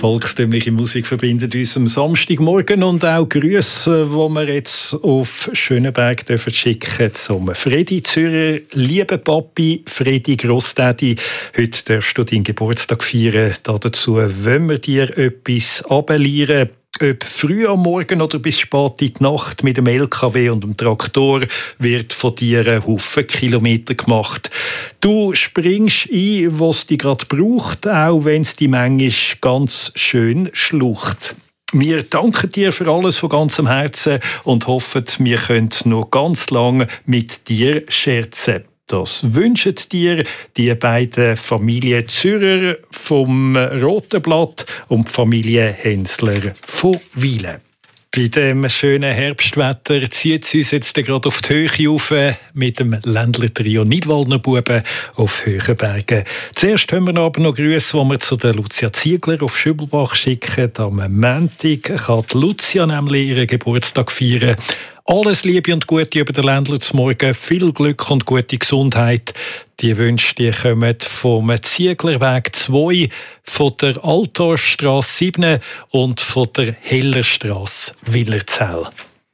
Volkstümliche Musik verbindet uns am Samstagmorgen und auch Grüße, die wir jetzt auf Schönenberg schicken zum Fredi Zürer. Lieber Papi, Fredi Grossdaddy, heute darfst du deinen Geburtstag feiern. Dazu wollen wir dir etwas abelieren. Ob früh am Morgen oder bis spät in die Nacht mit dem LKW und dem Traktor wird von dir ein Haufen Kilometer gemacht. Du springst ein, was dich gerade braucht, auch wenn es die manchmal ganz schön schlucht. Wir danken dir für alles von ganzem Herzen und hoffen, wir können noch ganz lange mit dir scherzen. Das wünschen dir die beiden Familien Zürer vom Roten Blatt und die Familie Hensler von Wilen. Bei dem schönen Herbstwetter zieht es uns jetzt gerade auf die Höhe rauf mit dem Ländler-Trio Nidwaldner Buben auf Höhenbergen. Zuerst haben wir aber noch Grüße, die wir zu der Lucia Ziegler auf Schübelbach schicken. Am Montag kann die Lucia nämlich ihren Geburtstag feiern. Alles Liebe und Gute über den Ländler zum Morgen, viel Glück und gute Gesundheit. Die Wünsche die kommen vom Zieglerweg 2, von der Altdorfstrasse 7 und von der Hellerstrasse Willerzell.